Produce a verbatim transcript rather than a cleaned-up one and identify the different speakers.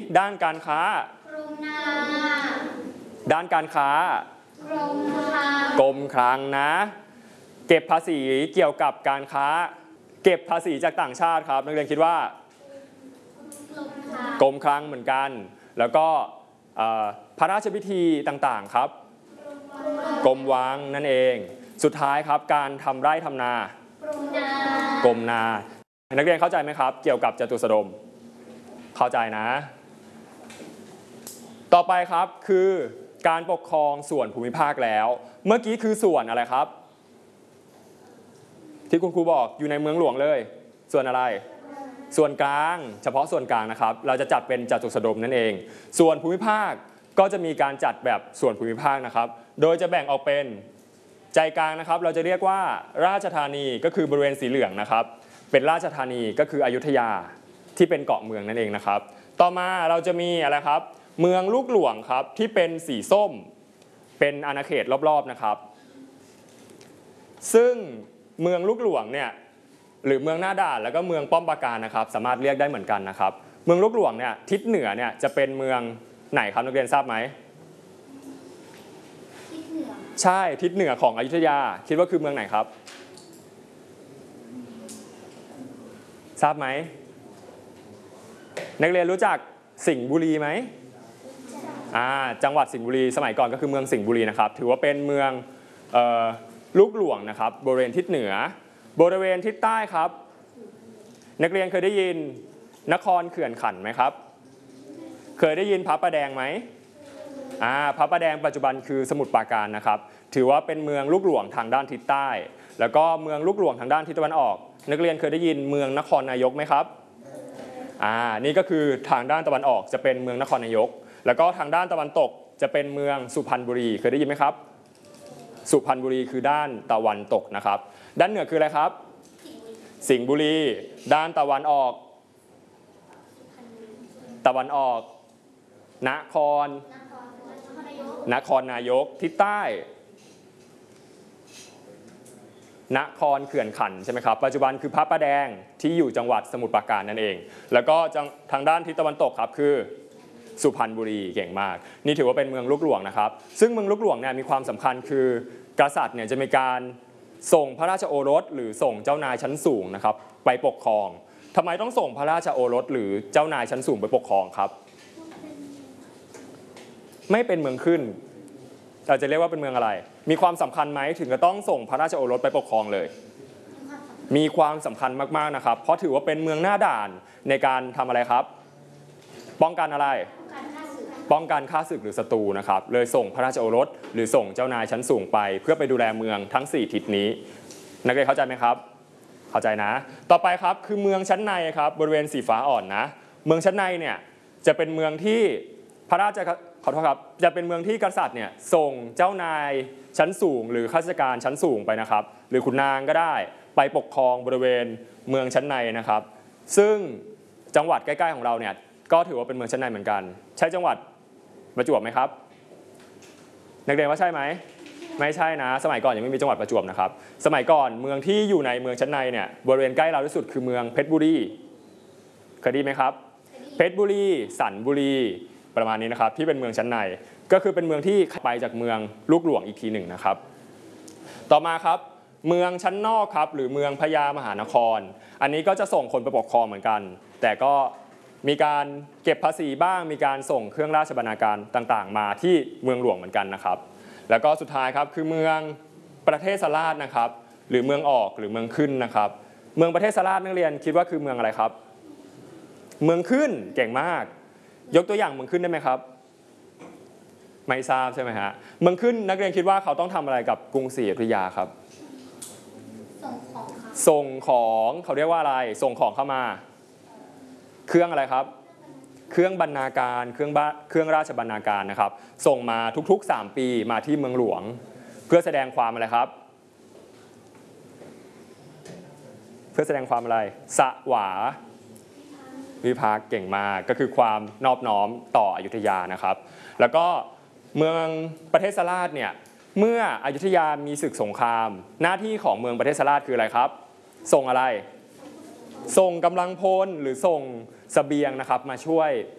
Speaker 1: ด้านการค้ากรมนาด้านการค้ากรมคลังกรมคลังนะเก็บภาษีเกี่ยวกับการค้าเก็บภาษีจากต่างชาติครับนักเรียนคิดว่ากรมคลังเหมือนกันแล้วก็พระราชพิธีต่างๆครับกรมวังนั่นเองสุดท้ายครับการทำไร่ทำนากรมนานักเรียนเข้าใจไหมครับเกี่ยวกับจตุสดมเข้าใจนะต่อไปครับคือการปกครองส่วนภูมิภาคแล้วเมื่อกี้คือส่วนอะไรครับที่คุณครูบอกอยู่ในเมืองหลวงเลยส่วนอะไรส่วนกลางเฉพาะส่วนกลางนะครับเราจะจัดเป็นจตุสดมนั่นเองส่วนภูมิภาคก็จะมีการจัดแบบส่วนภูมิภาคนะครับโดยจะแบ่งออกเป็นใจกลางนะครับเราจะเรียกว่าราชธานีก็คือบริเวณสีเหลืองนะครับเป็นราชธานีก็คืออยุธยาที่เป็นเกาะเมืองนั่นเองนะครับต่อมาเราจะมีอะไรครับเมืองลูกหลวงครับที่เป็นสีส้มเป็นอาณาเขตรอบๆนะครับซึ่งเมืองลูกหลวงเนี่ยหรือเมืองหน้าด่านแล้วก็เมืองป้อมปราการนะครับสามารถเรียกได้เหมือนกันนะครับเมืองลูกหลวงเนี่ยทิศเหนือเนี่ยจะเป็นเมืองไหนครับนักเรียนทราบไหมทิศเหนือใช่ทิศเหนือของอยุธยาคิดว่าคือเมืองไหนครับทราบไหมนักเรียนรู้จักสิงห์บุรีไหมอ่าจังหวัดสิงห์บุรีสมัยก่อนก็คือเมืองสิงห์บุรีนะครับถือว่าเป็นเมืองเอ่อลูกหลวงนะครับบริเวณทิศเหนือบริเวณทิศใต้ครับนักเรียนเคยได้ยินนครเขื่อนขันธ์ไหมครับเคยได้ยินพระประแดงไหมอ่าพระประแดงปัจจุบันคือสมุทรปราการนะครับถือว่าเป็นเมืองลูกหลวงทางด้านทิศใต้แล้วก็เมืองลูกหลวงทางด้านทิศตะวันออกนักเรียนเคยได้ยินเมืองนครนายกไหมครับอ่านี่ก็คือทางด้านตะวันออกจะเป็นเมืองนครนายกแล้วก็ทางด้านตะวันตกจะเป็นเมืองสุพรรณบุรีเคยได้ยินไหมครับสุพรรณบุรีคือด้านตะวันตกนะครับด้านเหนือคืออะไรครับสิงห์บุรีด้านตะวันออกตะวันออกนครนครนายกทิศใต้นครเขื่อนขันธ์ใช่ไหมครับปัจจุบันคือพระประแดงที่อยู่จังหวัดสมุทรปราการนั่นเองแล้วก็ทางด้านทิศตะวันตกครับคือสุพรรณบุรีเก่งมากนี่ถือว่าเป็นเมืองลูกหลวงนะครับซึ่งเมืองลูกหลวงเนี่ยมีความสำคัญคือกษัตริย์เนี่ยจะมีการส่งพระราชโอรสหรือส่งเจ้านายชั้นสูงนะครับไปปกครองทำไมต้องส่งพระราชโอรสหรือเจ้านายชั้นสูงไปปกครองครับไม่เป็นเมืองขึ้นเราจะเรียกว่าเป็นเมืองอะไรมีความสำคัญไหมถึงจะต้องส่งพระราชโอรสไปปกครองเลยมีความสำคัญมากๆนะครับเพราะถือว่าเป็นเมืองหน้าด่านในการทำอะไรครับป้องกันอะไรป้องกันฆ่าศึกหรือศัตรูนะครับเลยส่งพระราชโอรสหรือส่งเจ้านายชั้นสูงไปเพื่อไปดูแลเมืองทั้งสี่ทิศนี้นักเรียนเข้าใจไหมครับเข้าใจนะต่อไปครับคือเมืองชั้นในครับบริเวณสีฟ้าอ่อนนะเมืองชั้นในเนี่ยจะเป็นเมืองที่พระราชขอโทษครับจะเป็นเมืองที่กษัตริย์เนี่ยส่งเจ้านายชั้นสูงหรือข้าราชการชั้นสูงไปนะครับหรือขุนนางก็ได้ไปปกครองบริเวณเมืองชั้นในนะครับซึ่งจังหวัดใกล้ๆของเราเนี่ยก็ถือว่าเป็นเมืองชั้นในเหมือนกันใช่จังหวัดประจวบไหมครับนักเรียนว่าใช่ไหมไม่ใช่นะสมัยก่อนยังไม่มีจังหวัดประจวบนะครับสมัยก่อนเมืองที่อยู่ในเมืองชั้นในเนี่ยบริเวณใกล้เราที่สุดคือเมืองเพชรบุรีเคยได้ไหมครับเพชรบุรีสันบุรีประมาณนี้นะครับที่เป็นเมืองชั้นในก็คือเป็นเมืองที่ไปจากเมืองลูกหลวงอีกทีหนึ่งนะครับต่อมาครับเมืองชั้นนอกครับหรือเมืองพญามหานครอันนี้ก็จะส่งคนไปปกครองเหมือนกันแต่ก็มีการเก็บภาษีบ้างมีการส่งเครื่องราชบรรณาการต่างๆมาที่เมืองหลวงเหมือนกันนะครับแล้วก็สุดท้ายครับคือเมืองประเทศสราชนะครับหรือเมืองออกหรือเมืองขึ้นนะครับเมืองประเทศสราชนักเรียนคิดว่าคือเมืองอะไรครับเมืองขึ้นเก่งมากยกตัวอย่างเมืองขึ้นได้ไหมครับไม่ทราบใช่ไหมฮะเมืองขึ้นนักเรียนคิดว่าเขาต้องทำอะไรกับกรุงศรีอยุธยาครับส่งของส่งของเขาเรียกว่าอะไรส่งของเข้ามาเครื่องอะไรครับเครื่องบรรณาการเครื่องเครื่องราชบรรณาการนะครับส่งมาทุกๆสามปีมาที่เมืองหลวงเพื่อแสดงความอะไรครับเพื่อแสดงความอะไรสวาวิภาคเก่งมากก็คือความนอบน้อมต่ออยุธยานะครับแล้วก็เมืองประเทศสราชเนี่ยเมื่ออยุธยามีศึกสงครามหน้าที่ของเมืองประเทศสราชคืออะไรครับส่งอะไรส่งกำลังพลหรือส่งเสบียงนะครับมาช่วย